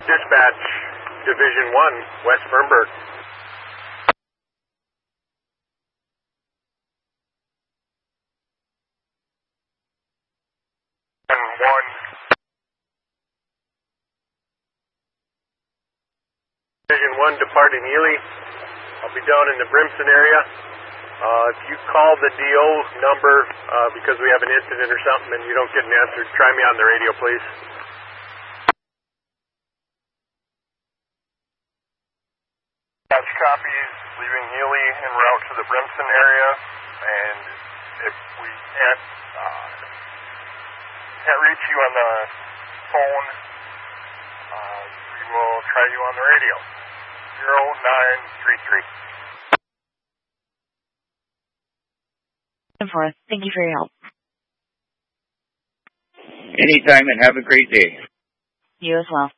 Dispatch, Division 1, West Fernburg. Division 1 departing Ely. I'll be down in the Brimson area. If you call the DO number because we have an incident or something and you don't get an answer, try me on the radio, please. Dispatch copies, leaving Ely en route to the Brimson area, and if we can't reach you on the phone, we will try you on the radio. 0933. Thank you for your help. Anytime, and have a great day. You as well.